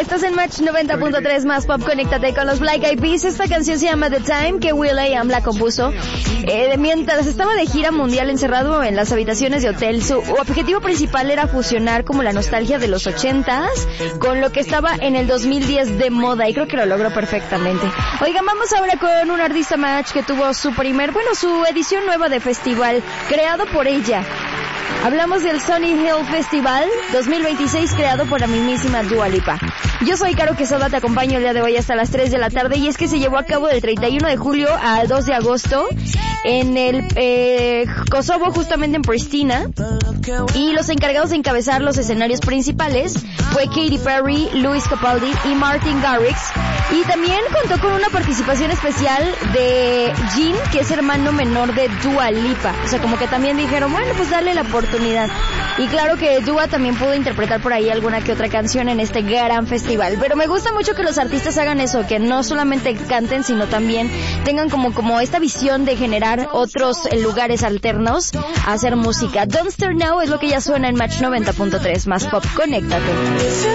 Estás en Match 90.3 más pop, conéctate con los Black Eyed Peas. Esta canción se llama The Time, que will.i.am la compuso mientras estaba de gira mundial encerrado en las habitaciones de hotel. Su objetivo principal era fusionar como la nostalgia de los 80s con lo que estaba en el 2010 de moda, y creo que lo logró perfectamente. Oigan, vamos ahora con un artista Match que tuvo su edición nueva de festival, creado por ella. Hablamos del Sunny Hill Festival 2026, creado por la mismísima Dua Lipa. Yo soy Caro Quesada, te acompaño el día de hoy hasta las 3 de la tarde, y es que se llevó a cabo del 31 de julio al 2 de agosto en el Kosovo, justamente en Pristina, y los encargados de encabezar los escenarios principales fue Katy Perry, Luis Capaldi y Martin Garrix, y también contó con una participación especial de Jin, que es hermano menor de Dua Lipa. O sea, como que también dijeron, bueno, pues dale la oportunidad. Y claro que Dua también pudo interpretar por ahí alguna que otra canción en este gran festival. Pero me gusta mucho que los artistas hagan eso, que no solamente canten, sino también tengan como esta visión de generar otros lugares alternos a hacer música. Don't Start Now es lo que ya suena en Match 90.3 más pop. Conéctate.